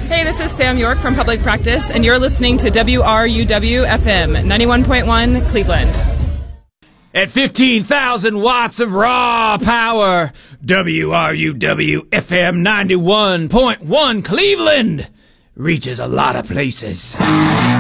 Hey, this is Sam York from Public Practice, and you're listening to WRUW FM 91.1 Cleveland. At 15,000 watts of raw power, WRUW FM 91.1 Cleveland reaches a lot of places.